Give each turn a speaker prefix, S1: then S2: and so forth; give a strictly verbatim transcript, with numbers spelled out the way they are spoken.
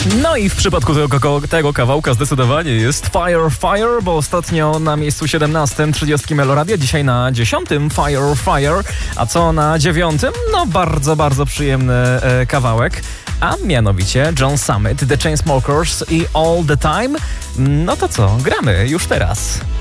S1: No i w przypadku tego, tego kawałka zdecydowanie jest Fire Fire, bo ostatnio na miejscu siedemnastym trzydziestki Meloradia, dzisiaj na dziesiątym Fire Fire, a co na dziewiątym? No bardzo, bardzo przyjemny e, kawałek, a mianowicie John Summit, The Chainsmokers i All The Time. No to co, gramy już teraz.